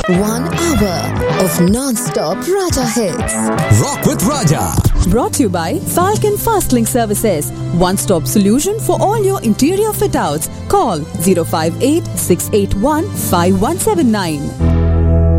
1 hour of non-stop Raja hits. Rock with Raja. Brought to you by Falcon Fastlink Services. One-stop solution for all your interior fit-outs. Call 058 681 5179.